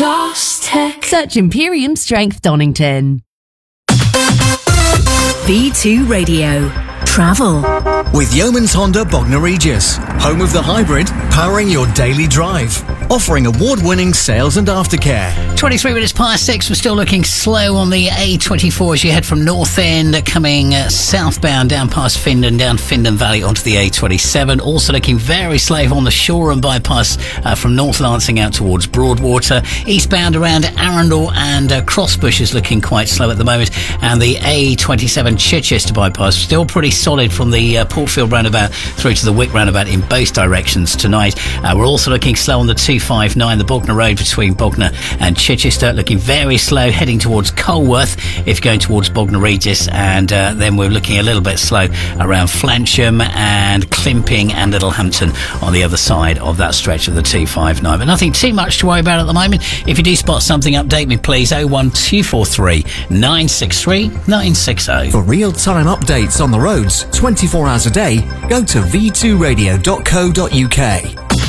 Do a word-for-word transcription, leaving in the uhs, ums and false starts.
Gloss Tech. Search Imperium Strength Donington. V two Radio. Travel. With Yeoman's Honda Bognor Regis, home of the hybrid, powering your daily drive. Offering award-winning sales and aftercare. twenty-three minutes past six, we're still looking slow on the A twenty-four as you head from North End, coming uh, southbound down past Findon, down Findon Valley onto the A twenty-seven. Also looking very slow on the Shoreham bypass uh, from North Lancing out towards Broadwater. Eastbound around Arundel and uh, Crossbush is looking quite slow at the moment. And the A twenty-seven Chichester bypass still pretty solid from the uh, Portfield roundabout through to the Wick roundabout in both directions tonight. Uh, we're also looking slow on the two fifty-nine, the Bognor Road between Bognor and Chichester, looking very slow heading towards Colworth if you're going towards Bognor Regis, and uh, then we're looking a little bit slow around Flansham and Climping and Littlehampton on the other side of that stretch of the two fifty-nine. But nothing too much to worry about at the moment. If you do spot something, update me please. oh one two four three nine six three nine six oh. For real-time updates on the roads twenty-four hours a day, go to v two radio dot co dot uk.